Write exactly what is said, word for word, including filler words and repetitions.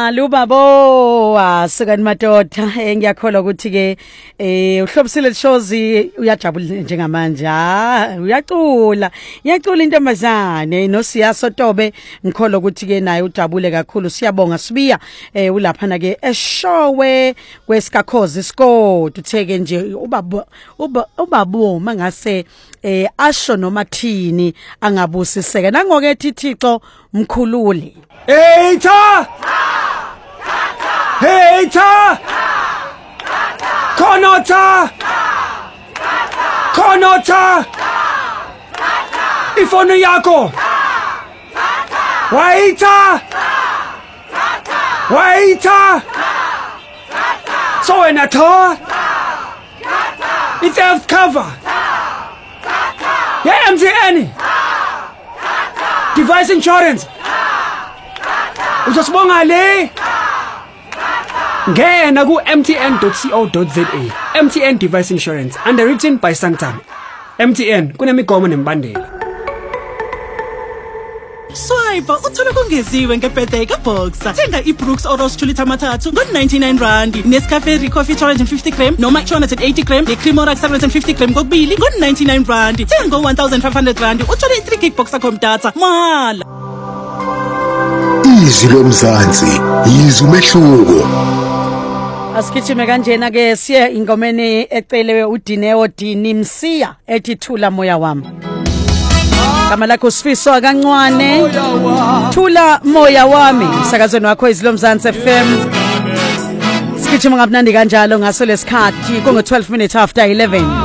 Mali ubabo asukani madoda ngiyakholwa ukuthi ke eh uhlobisile shozi uyajabula njengamanje ah uyacula uyacula intombazane noSiyaso Tobe ngikholwa ukuthi ke naye ujabule kakhulu siyabonga sibiya eh ulaphana ke eshowe kwesikakhozi Scott utheke nje ubaba ubabo mangase eh asho noma thini angabusiseka nangoke ethi Thixo mkhululi. Hey cha! Hey cha! Konota! Konota! Ifoni yako! Waita! Waita! So wena tho! I-theft cover! Yeah, M T N! Device insurance! Uzosibonga le ngena ku m t n dot co dot za. M T N Device Insurance underwritten by Santam. M T N kunemigomo nembandela. Swipe uthola kongeziwe ngebirthday kaBoxer. Thenga iBrooks Oros two litre mathathu ngo ninety-nine rand. Nescafe Coffee two hundred fifty gram noma two hundred eighty gram. NeCremorax seven hundred fifty gram kokubili ngo ninety-nine rand. Thenga one thousand five hundred rand uthola i-three gig Boxer computer mala. Izwi lomzansi yizwi umehluko. Asikithime kanjena ke siye ingomeni ecelewe uDineo Dini Msiya ethi Thula moya wami. Kama lakho Sifiso akancwane Thula moya wami sakazweni wakho izilomzansi F M. Sikithime ngabunandi kanjalo ngaso lesikhathi kungo twelve minutes after eleven.